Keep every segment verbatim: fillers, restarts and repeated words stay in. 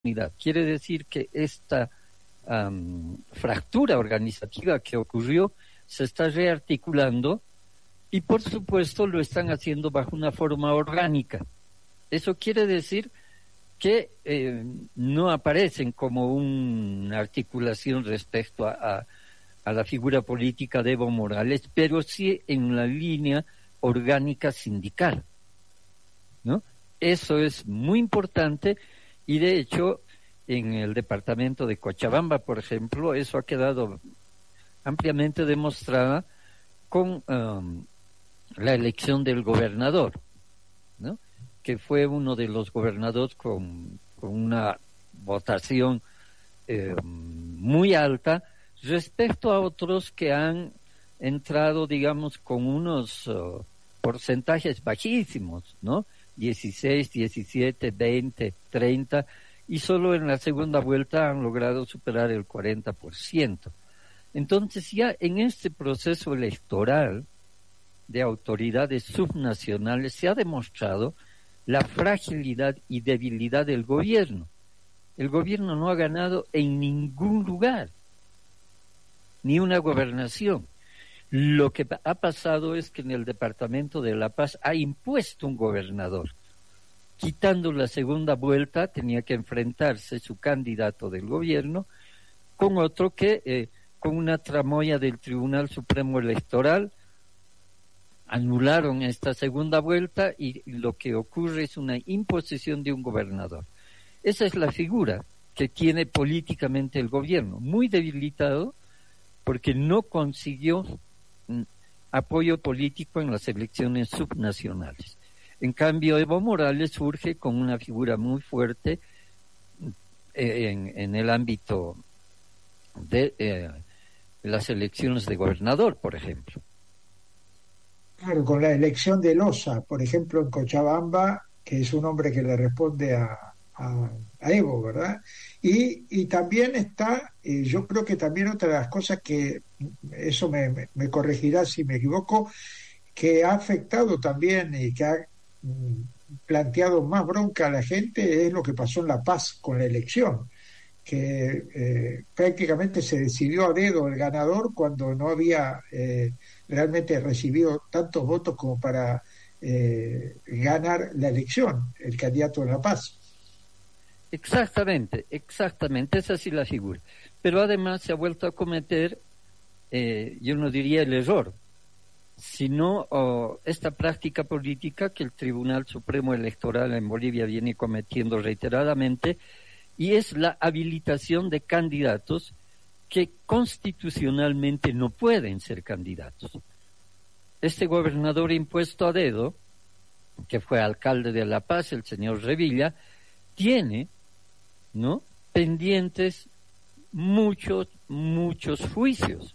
unidad. Quiere decir que esta um, fractura organizativa que ocurrió se está rearticulando y por supuesto lo están haciendo bajo una forma orgánica. Eso quiere decir que eh, no aparecen como una articulación respecto a, a, a la figura política de Evo Morales, pero sí en la línea orgánica sindical, ¿no? Eso es muy importante y de hecho en el departamento de Cochabamba, por ejemplo, eso ha quedado ampliamente demostrada con um, la elección del gobernador, ¿no? Que fue uno de los gobernadores con, con una votación eh, muy alta respecto a otros que han entrado, digamos, con unos uh, porcentajes bajísimos, ¿no? dieciséis, diecisiete, veinte, treinta, y solo en la segunda vuelta han logrado superar el cuarenta por ciento. Entonces ya en este proceso electoral de autoridades subnacionales se ha demostrado la fragilidad y debilidad del gobierno. El gobierno no ha ganado en ningún lugar, ni una gobernación. Lo que ha pasado es que en el departamento de La Paz ha impuesto un gobernador. Quitando la segunda vuelta, tenía que enfrentarse su candidato del gobierno con otro que, eh, con una tramoya del Tribunal Supremo Electoral, anularon esta segunda vuelta y lo que ocurre es una imposición de un gobernador. Esa es la figura que tiene políticamente el gobierno, muy debilitado porque no consiguió mm, apoyo político en las elecciones subnacionales. En cambio, Evo Morales surge con una figura muy fuerte eh, en, en el ámbito de eh, las elecciones de gobernador, por ejemplo. Claro, con la elección de Loza, por ejemplo, en Cochabamba, que es un hombre que le responde a, a, a Evo, ¿verdad? Y, y también está, eh, yo creo que también otra de las cosas que, eso me, me, me corregirá si me equivoco, que ha afectado también y que ha mm, planteado más bronca a la gente es lo que pasó en La Paz con la elección, que eh, prácticamente se decidió a dedo el ganador cuando no había eh, realmente recibido tantos votos como para eh, ganar la elección, el candidato de La Paz. Exactamente, exactamente, esa sí la figura. Pero además se ha vuelto a cometer, eh, yo no diría el error, sino oh, esta práctica política que el Tribunal Supremo Electoral en Bolivia viene cometiendo reiteradamente, y es la habilitación de candidatos que constitucionalmente no pueden ser candidatos. Este gobernador impuesto a dedo, que fue alcalde de La Paz, el señor Revilla, tiene, ¿no?, pendientes muchos, muchos juicios.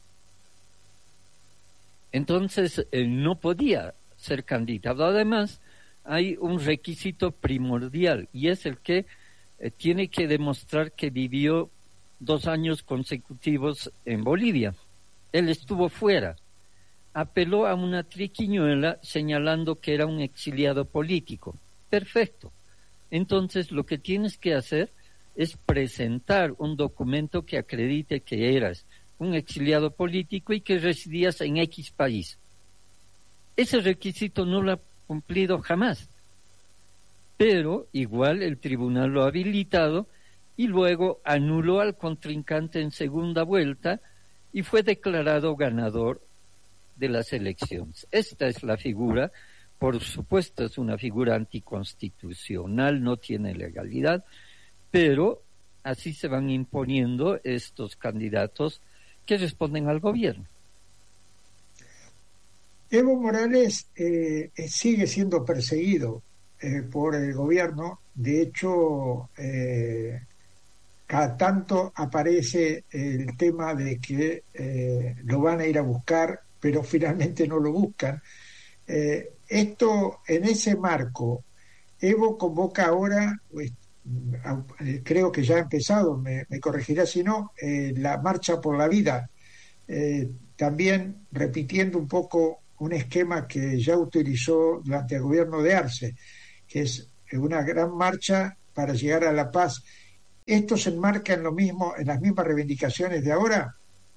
Entonces, eh, no podía ser candidato. Además, hay un requisito primordial, y es el que eh, tiene que demostrar que vivió dos años consecutivos en Bolivia. Él estuvo fuera. Apeló a una triquiñuela señalando que era un exiliado político. Perfecto. Entonces, lo que tienes que hacer es presentar un documento que acredite que eras un exiliado político y que residías en X país. Ese requisito no lo ha cumplido jamás. Pero igual el tribunal lo ha habilitado y luego anuló al contrincante en segunda vuelta y fue declarado ganador de las elecciones. Esta es la figura, por supuesto es una figura anticonstitucional, no tiene legalidad, pero así se van imponiendo estos candidatos que responden al gobierno. Evo Morales eh, sigue siendo perseguido eh, por el gobierno. De hecho, eh, cada tanto aparece el tema de que eh, lo van a ir a buscar, pero finalmente no lo buscan. Eh, esto, en ese marco, Evo convoca ahora, pues, creo que ya ha empezado, me, me corregirá si no, eh, la Marcha por la Vida, eh, también repitiendo un poco un esquema que ya utilizó durante el gobierno de Arce, que es una gran marcha para llegar a la paz. ¿esto se enmarca en lo mismo, en las mismas reivindicaciones de ahora?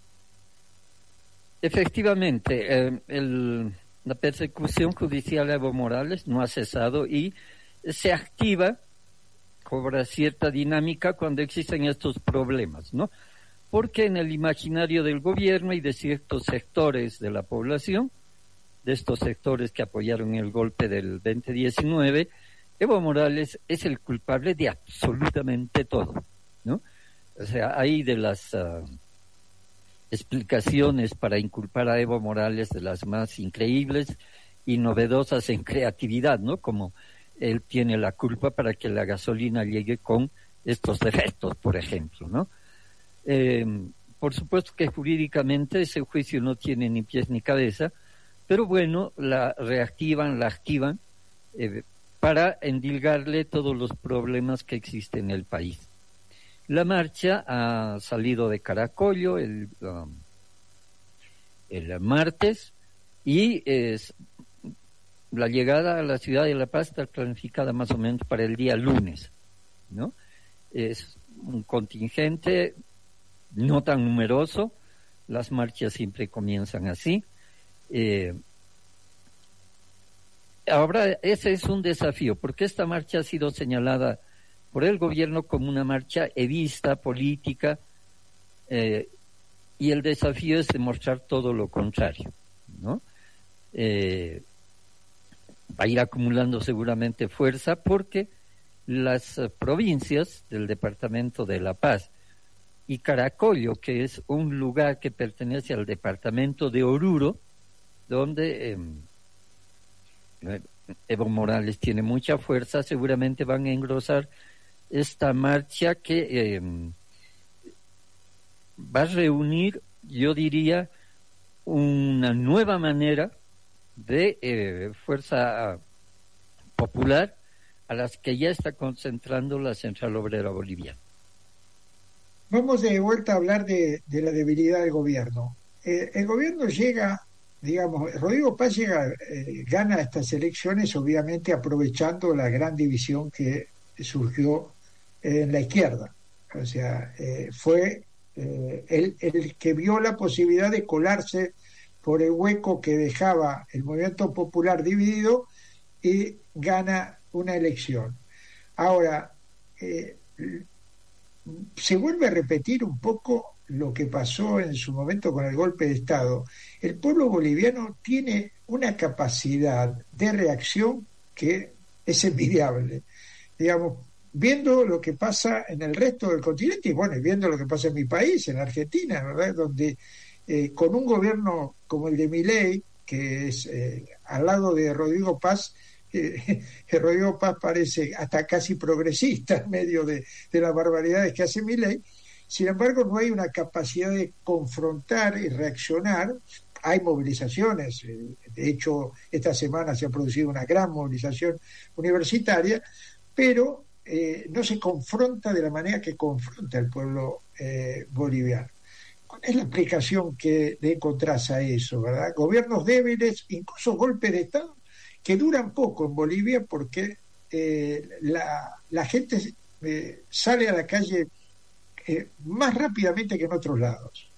Efectivamente, eh, el, la persecución judicial a Evo Morales no ha cesado y se activa, cobra cierta dinámica cuando existen estos problemas, ¿no? Porque en el imaginario del gobierno y de ciertos sectores de la población, de estos sectores que apoyaron el golpe del veinte diecinueve, Evo Morales es el culpable de absolutamente todo, ¿no? O sea, hay de las uh, explicaciones para inculpar a Evo Morales de las más increíbles y novedosas en creatividad, ¿no? Como él tiene la culpa para que la gasolina llegue con estos defectos, por ejemplo, ¿no? Eh, por supuesto que jurídicamente ese juicio no tiene ni pies ni cabeza, pero bueno, la reactivan, la activan eh, para endilgarle todos los problemas que existen en el país. La marcha ha salido de Caracollo el, um, el martes y es, la llegada a la ciudad de La Paz está planificada más o menos para el día lunes, ¿no? Es un contingente no tan numeroso, las marchas siempre comienzan así. Eh, ahora, ese es un desafío, porque esta marcha ha sido señalada por el gobierno como una marcha evista, política, eh, y el desafío es demostrar todo lo contrario, ¿no? Eh, va a ir acumulando seguramente fuerza porque las uh, provincias del departamento de La Paz y Caracollo, que es un lugar que pertenece al departamento de Oruro, donde eh, Evo Morales tiene mucha fuerza, seguramente van a engrosar esta marcha que eh, va a reunir, yo diría, una nueva manera de eh, fuerza popular a las que ya está concentrando la Central Obrera Boliviana. Vamos de vuelta a hablar de, de la debilidad del gobierno. Eh, el gobierno llega, digamos, Rodrigo Paz llega, eh, gana estas elecciones, obviamente aprovechando la gran división que surgió eh, en la izquierda. O sea, eh, fue eh, el, el que vio la posibilidad de colarse por el hueco que dejaba el movimiento popular dividido y gana una elección. Ahora, eh, se vuelve a repetir un poco lo que pasó en su momento con el golpe de Estado. El pueblo boliviano tiene una capacidad de reacción que es envidiable. Digamos, viendo lo que pasa en el resto del continente y bueno, y viendo lo que pasa en mi país, en Argentina, ¿verdad? Donde eh, con un gobierno como el de Milei, que es eh, al lado de Rodrigo Paz, Eh, Rodrigo Paz parece hasta casi progresista en medio de, de las barbaridades que hace Milei. Sin embargo, no hay una capacidad de confrontar y reaccionar. Hay movilizaciones, de hecho esta semana se ha producido una gran movilización universitaria, pero eh, no se confronta de la manera que confronta el pueblo eh, boliviano. ¿Cuál es la explicación que le encontrás a eso, verdad? Gobiernos débiles, incluso golpes de Estado que duran poco en Bolivia porque eh, la, la gente eh, sale a la calle eh, más rápidamente que en otros lados.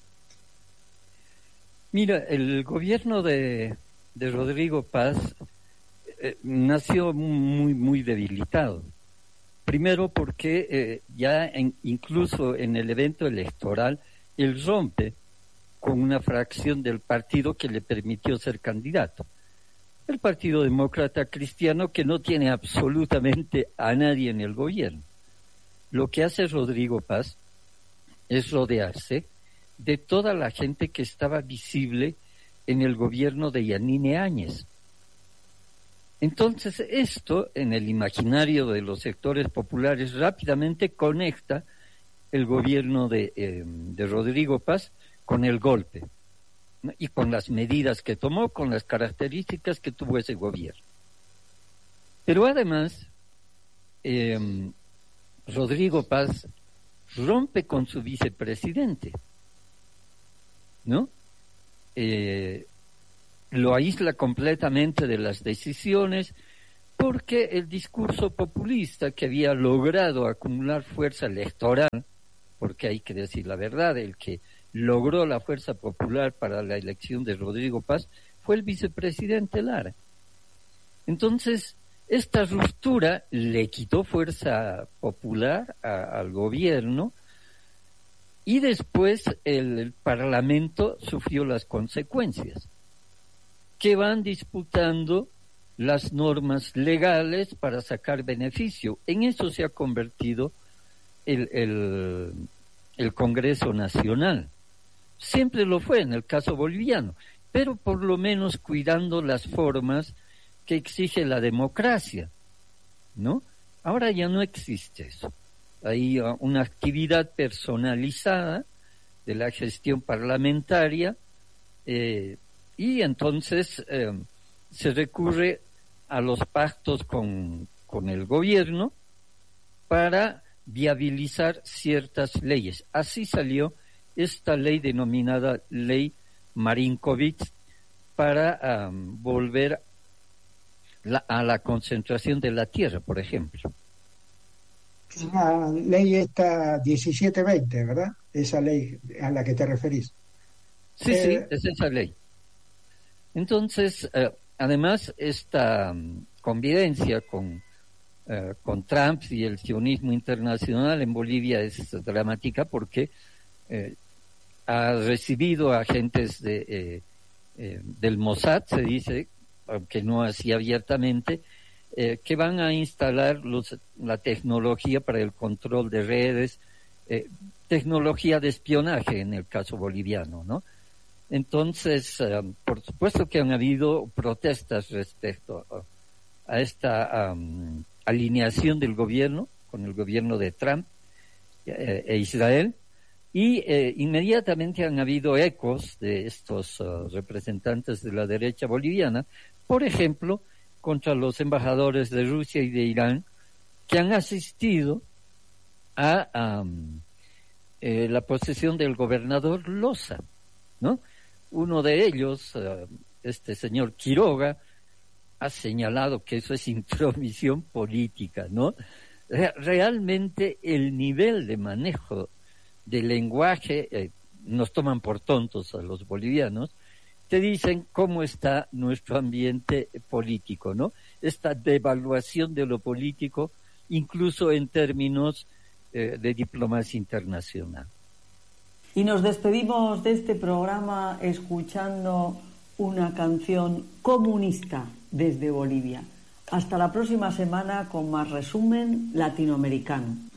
Mira, el gobierno de, de Rodrigo Paz eh, nació muy, muy debilitado. Primero porque eh, ya en, incluso en el evento electoral, él rompe con una fracción del partido que le permitió ser candidato. El Partido Demócrata Cristiano, que no tiene absolutamente a nadie en el gobierno. Lo que hace Rodrigo Paz es rodearse de toda la gente que estaba visible en el gobierno de Yanine Áñez. Entonces, esto, en el imaginario de los sectores populares, rápidamente conecta el gobierno de, eh, de Rodrigo Paz con el golpe, ¿no? Y con las medidas que tomó, con las características que tuvo ese gobierno. Pero además, eh, Rodrigo Paz rompe con su vicepresidente, ¿no? Eh, lo aísla completamente de las decisiones, porque el discurso populista que había logrado acumular fuerza electoral, porque hay que decir la verdad, el que logró la fuerza popular para la elección de Rodrigo Paz fue el vicepresidente Lara. Entonces, esta ruptura le quitó fuerza popular a, al gobierno, y después el, el Parlamento sufrió las consecuencias, que van disputando las normas legales para sacar beneficio. En eso se ha convertido el, el, el Congreso Nacional. Siempre lo fue en el caso boliviano, pero por lo menos cuidando las formas que exige la democracia, ¿no? Ahora ya no existe eso. Hay una actividad personalizada de la gestión parlamentaria, eh, y entonces eh, se recurre a los pactos con, con el gobierno para viabilizar ciertas leyes. Así salió esta ley denominada Ley Marinkovic para um, volver la, a la concentración de la tierra, por ejemplo. La ley esta diecisiete veinte, ¿verdad? Esa ley a la que te referís. Sí, eh... sí, es esa ley. Entonces, eh, además, esta um, convivencia con, eh, con Trump y el sionismo internacional en Bolivia es dramática porque eh, ha recibido agentes de, eh, eh, del Mossad, se dice, aunque no así abiertamente, eh, que van a instalar los, la tecnología para el control de redes, eh, tecnología de espionaje en el caso boliviano, ¿no? Entonces, uh, por supuesto que han habido protestas respecto a, a esta um, alineación del gobierno con el gobierno de Trump eh, e Israel, y eh, inmediatamente han habido ecos de estos uh, representantes de la derecha boliviana, por ejemplo, contra los embajadores de Rusia y de Irán, que han asistido a um, eh, la posesión del gobernador Loza, ¿no? Uno de ellos, uh, este señor Quiroga, ha señalado que eso es intromisión política, ¿no? Re- realmente el nivel de manejo del lenguaje, eh, nos toman por tontos a los bolivianos, te dicen cómo está nuestro ambiente político, ¿no? Esta devaluación de lo político, incluso en términos eh, de diplomacia internacional. Y nos despedimos de este programa escuchando una canción comunista desde Bolivia. Hasta la próxima semana con más resumen latinoamericano.